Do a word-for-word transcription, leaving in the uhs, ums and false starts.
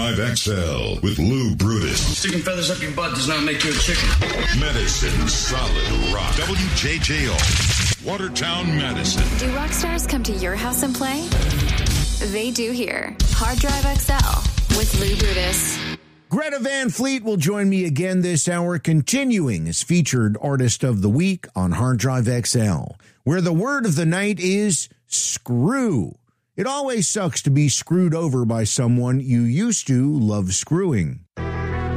Drive X L with Lou Brutus. Sticking feathers up your butt does not make you a chicken. Medicine Solid Rock. W J J O. Watertown, Madison. Do rock stars come to your house and play? They do here. Hard Drive X L with Lou Brutus. Greta Van Fleet will join me again this hour, continuing as featured artist of the week on Hard Drive X L, where the word of the night is screw. It always sucks to be screwed over by someone you used to love screwing.